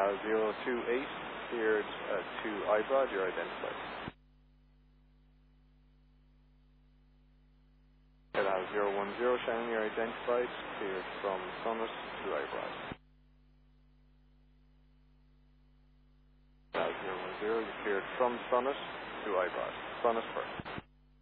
028, cleared to Ibroad, you're identified. Head 010, Shannon, you're identified, cleared from Sonnet to Ibroad. Head 010, you're cleared from Sonnet to Ibroad. Sonnet first.